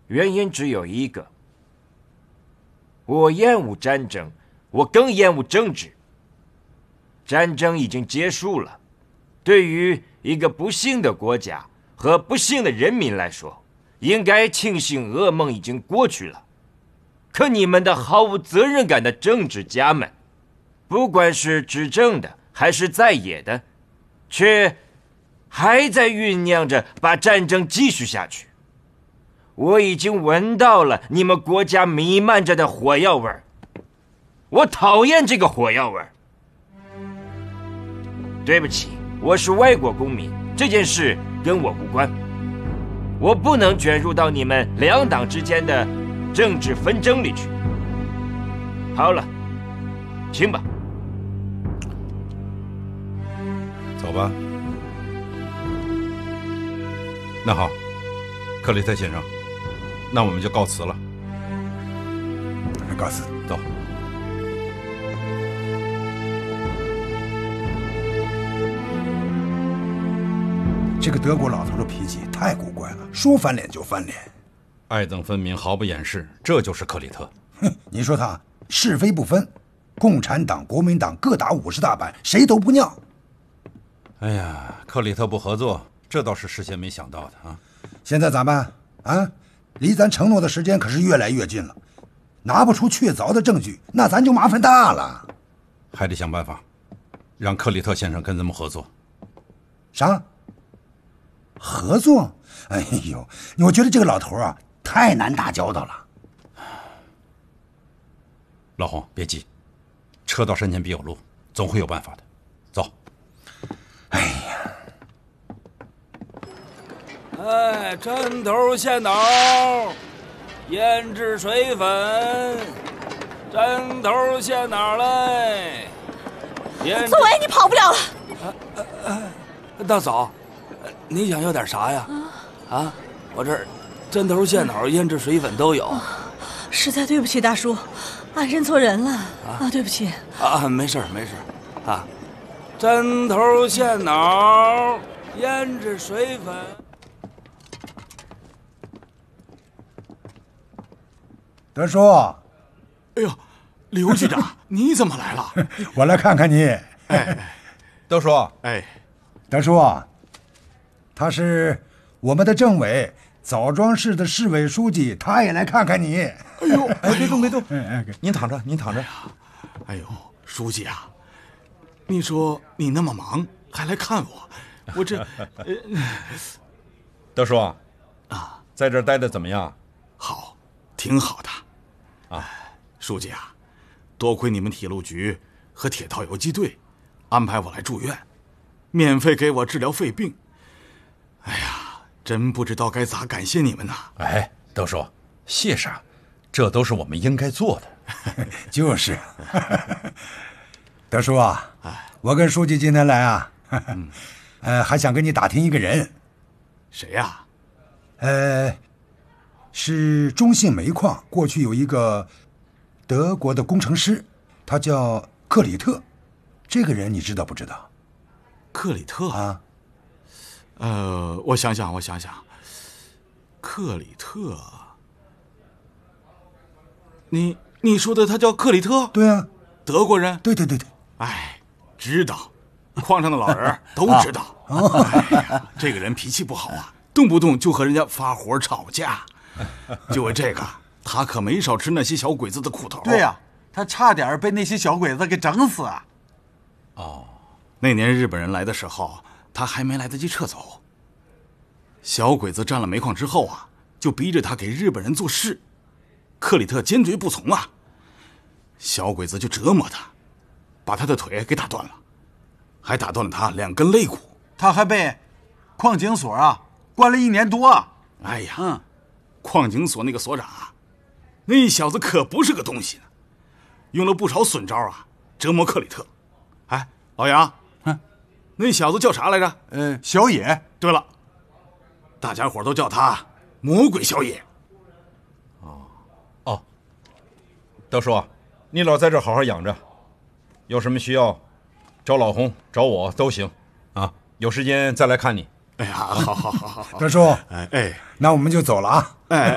原因只有一个：我厌恶战争，我更厌恶政治。战争已经结束了，对于一个不幸的国家和不幸的人民来说，应该庆幸噩梦已经过去了。可你们的毫无责任感的政治家们，不管是执政的还是在野的，却还在酝酿着把战争继续下去。我已经闻到了你们国家弥漫着的火药味儿，我讨厌这个火药味儿。对不起，我是外国公民，这件事跟我无关，我不能卷入到你们两党之间的政治纷争里去。好了，请吧。 走吧。那好，克里特先生，那我们就告辞了。 告辞， 走。 这个德国老头的脾气太古怪了，说翻脸就翻脸， 爱憎分明，毫不掩饰，这就是克里特。 哼，你说他是非不分，共产党、国民党各打50大板，谁都不尿。 哎呀，克里特不合作，这倒是事先没想到的啊。 现在咋办啊？离咱承诺的时间可是越来越近了，拿不出确凿的证据，那咱就麻烦大了。 还得想办法，让克里特先生跟咱们合作。 啥？合作？哎呦，我觉得这个老头啊，太难打交道了。 老洪，别急，车到山前必有路，总会有办法的。走。 哎呀， 哎，针头线脑，腌制水粉，针头线脑嘞。 左伟，你跑不了了。 大嫂，你想要点啥呀？啊，我这儿针头线脑、腌制水粉都有。 实在对不起，大叔，俺认错人了啊，对不起。 啊，没事没事，啊，针头线脑、腌制水粉。 德叔， 哎呦，刘局长，你怎么来了？ 我来看看你。 哎， 德叔， 哎， 德叔啊，他是我们的政委，枣庄市的市委书记，他也来看看你。 哎呦， 别动别动，您躺着，您躺着。 哎呦，书记啊，你说你那么忙还来看我，我这…… 德叔啊，在这儿待的怎么样？ 好，挺好的。啊，书记啊，多亏你们铁路局和铁道游击队安排我来住院，免费给我治疗肺病。哎呀，真不知道该咋感谢你们呐！ 哎，德叔，谢啥？这都是我们应该做的。 就是，德叔啊，我跟书记今天来啊，还想跟你打听一个人。 谁呀？ 是中信煤矿过去有一个德国的工程师，他叫克里特，这个人你知道不知道？ 克里特啊？ 我想想，克里特，你说的他叫克里特？ 对啊， 德国人。 对。 哎，知道，矿上的老人都知道。哎呀，这个人脾气不好啊，动不动就和人家发火吵架。就为这个，他可没少吃那些小鬼子的苦头。 对呀，他差点被那些小鬼子给整死啊！ 哦，那年日本人来的时候，他还没来得及撤走。小鬼子占了煤矿之后啊，就逼着他给日本人做事。克里特坚决不从啊，小鬼子就折磨他，把他的腿给打断了，还打断了他2根肋骨。 他还被矿井所啊关了1年多啊！ 哎呀，矿井所那个所长啊，那小子可不是个东西呢，用了不少损招啊，折磨克里特。哎，老杨，那小子叫啥来着？ 小野。 对了，大家伙都叫他魔鬼小野。 哦，德叔，你老在这好好养着，有什么需要，找老洪找我都行啊，有时间再来看你。 哎呀，好， 德叔， 哎， 那我们就走了啊。 哎。